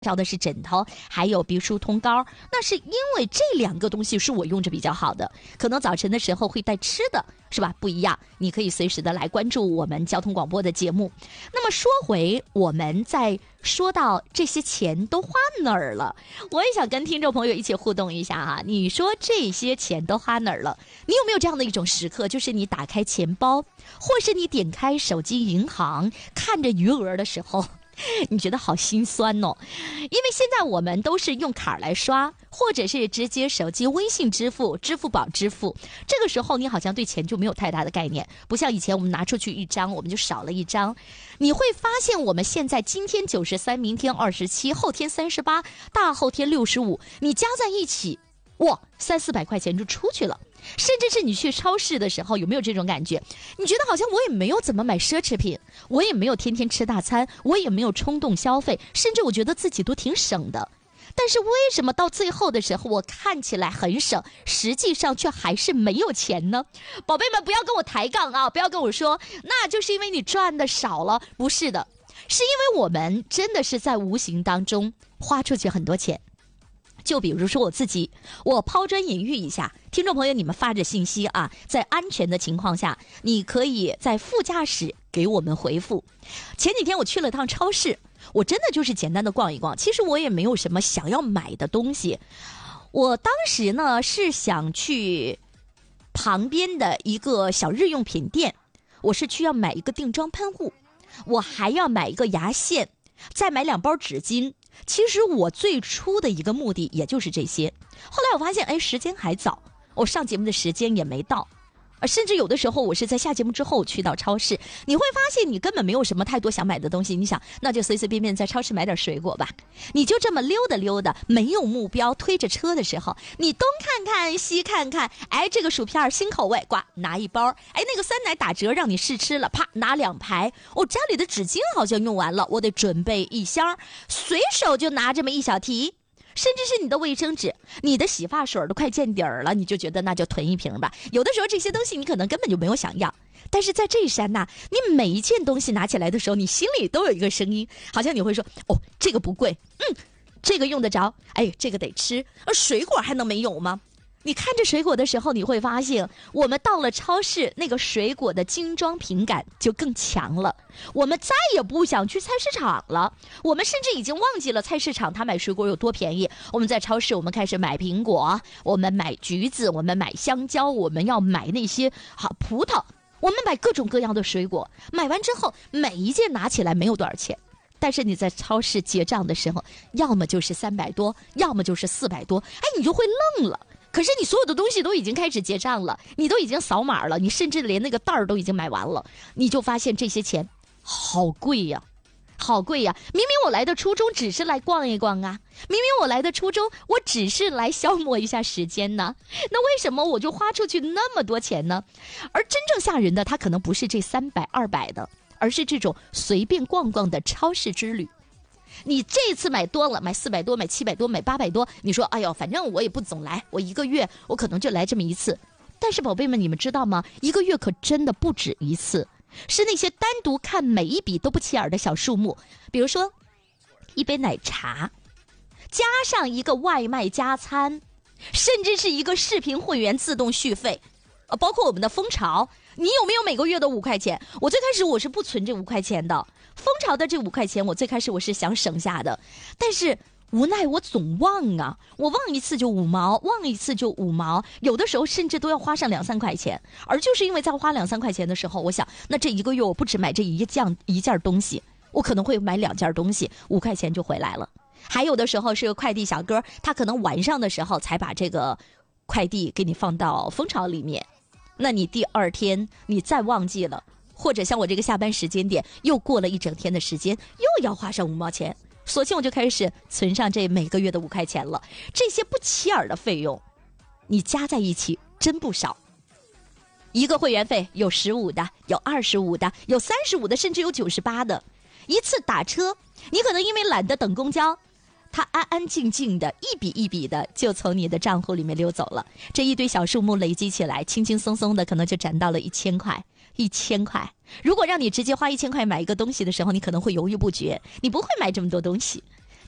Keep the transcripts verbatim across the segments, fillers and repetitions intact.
着的是枕头，还有鼻舒通膏，那是因为这两个东西是我用着比较好的。可能早晨的时候会带吃的，是吧？不一样，你可以随时的来关注我们交通广播的节目。那么说回我们在说到这些钱都花哪儿了，我也想跟听众朋友一起互动一下哈。你说这些钱都花哪儿了？你有没有这样的一种时刻，就是你打开钱包，或是你点开手机银行，看着余额的时候，你觉得好心酸哦，因为现在我们都是用卡来刷，或者是直接手机微信支付、支付宝支付。这个时候你好像对钱就没有太大的概念，不像以前我们拿出去一张，我们就少了一张。你会发现我们现在今天九十三，明天二十七，后天三十八，大后天六十五，你加在一起，哇，三四百块钱就出去了。甚至是你去超市的时候，有没有这种感觉？你觉得好像我也没有怎么买奢侈品，我也没有天天吃大餐，我也没有冲动消费，甚至我觉得自己都挺省的。但是为什么到最后的时候，我看起来很省，实际上却还是没有钱呢？宝贝们，不要跟我抬杠啊，不要跟我说那就是因为你赚的少了。不是的，是因为我们真的是在无形当中花出去很多钱。就比如说我自己，我抛砖引玉一下，听众朋友，你们发着信息啊，在安全的情况下，你可以在副驾驶给我们回复。前几天我去了趟超市，我真的就是简单的逛一逛，其实我也没有什么想要买的东西。我当时呢是想去旁边的一个小日用品店，我是去要买一个定妆喷雾，我还要买一个牙线，再买两包纸巾。其实我最初的一个目的也就是这些，后来我发现，哎，时间还早，我上节目的时间也没到，呃，甚至有的时候我是在下节目之后去到超市，你会发现你根本没有什么太多想买的东西，你想那就随随便便在超市买点水果吧，你就这么溜达溜达，没有目标，推着车的时候，你东看看西看看，哎，这个薯片新口味，呱，拿一包，哎，那个酸奶打折让你试吃了，啪，拿两排，我、哦、家里的纸巾好像用完了，我得准备一箱，随手就拿这么一小提。甚至是你的卫生纸，你的洗发水都快见底儿了，你就觉得那就囤一瓶吧。有的时候这些东西你可能根本就没有想要，但是在这一刹那，你每一件东西拿起来的时候，你心里都有一个声音，好像你会说，哦，这个不贵，嗯，这个用得着，哎，这个得吃，而水果还能没有吗？你看着水果的时候，你会发现我们到了超市，那个水果的精装品感就更强了，我们再也不想去菜市场了，我们甚至已经忘记了菜市场它买水果有多便宜，我们在超市我们开始买苹果，我们买橘子，我们买香蕉，我们要买那些好葡萄，我们买各种各样的水果，买完之后每一件拿起来没有多少钱，但是你在超市结账的时候，要么就是三百多，要么就是四百多，哎，你就会愣了。可是你所有的东西都已经开始结账了，你都已经扫码了，你甚至连那个袋儿都已经买完了，你就发现这些钱好贵呀，好贵呀！明明我来的初衷只是来逛一逛啊，明明我来的初衷我只是来消磨一下时间呢，那为什么我就花出去那么多钱呢？而真正吓人的，它可能不是这三百、二百的，而是这种随便逛逛的超市之旅。你这次买多了，买四百多，买七百多，买八百多，你说哎呦，反正我也不总来，我一个月我可能就来这么一次。但是宝贝们，你们知道吗？一个月可真的不止一次，是那些单独看每一笔都不起眼的小数目，比如说一杯奶茶，加上一个外卖加餐，甚至是一个视频会员自动续费，呃，包括我们的蜂巢，你有没有每个月的五块钱？我最开始我是不存这五块钱的，蜂巢的这五块钱我最开始我是想省下的，但是无奈我总忘啊，我忘一次就五毛，忘一次就五毛，有的时候甚至都要花上两三块钱。而就是因为在花两三块钱的时候，我想那这一个月我不只买这一件一件东西，我可能会买两件东西，五块钱就回来了。还有的时候是个快递小哥，他可能晚上的时候才把这个快递给你放到蜂巢里面，那你第二天你再忘记了，或者像我这个下班时间点又过了一整天的时间，又要花上五毛钱，索性我就开始存上这每个月的五块钱了。这些不起眼的费用你加在一起真不少，一个会员费有十五的，有二十五的，有三十五的，甚至有九十八的。一次打车，你可能因为懒得等公交，它安安静静的一笔一笔的就从你的账户里面溜走了，这一堆小数目累积起来，轻轻松松的可能就攒到了一千块。一千块，如果让你直接花一千块买一个东西的时候，你可能会犹豫不决，你不会买这么多东西。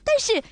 但是